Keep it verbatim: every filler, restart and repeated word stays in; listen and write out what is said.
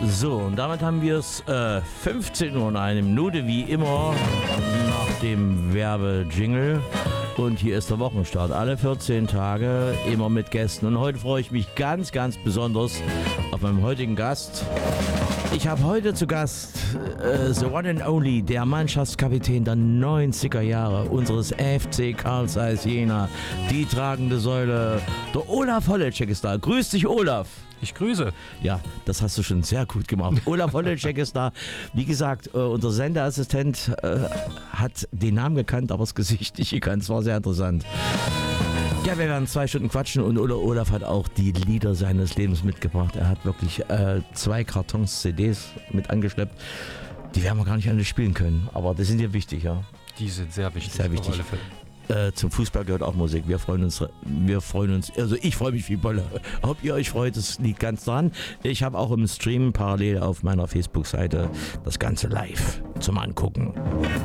So, und damit haben wir es äh, fünfzehn Uhr und eine Minute, wie immer, nach dem Werbejingle. Und hier ist der Wochenstart. Alle vierzehn Tage, immer mit Gästen. Und heute freue ich mich ganz, ganz besonders auf meinen heutigen Gast. Ich habe heute zu Gast äh, the one and only, der Mannschaftskapitän der neunziger Jahre unseres F C Carl Zeiss Jena. Die tragende Säule, der Olaf Holleczek ist da. Grüß dich, Olaf. Ich grüße. Ja, das hast du schon sehr gut gemacht. Olaf Holleczek ist da. Wie gesagt, äh, unser Sendeassistent äh, hat den Namen gekannt, aber das Gesicht nicht gekannt. Es war sehr interessant. Ja, wir werden zwei Stunden quatschen und Olaf hat auch die Lieder seines Lebens mitgebracht. Er hat wirklich äh, zwei Kartons C Ds mit angeschleppt. Die werden wir gar nicht alle spielen können, aber die sind ja wichtig, ja. Die sind sehr wichtig. Sehr wichtig. Auf alle Fälle. Äh, zum Fußball gehört auch Musik. Wir freuen uns, wir freuen uns, also ich freue mich wie Bolle. Ob ihr euch freut, das liegt ganz dran. Ich habe auch im Stream parallel auf meiner Facebook-Seite das Ganze live zum Angucken.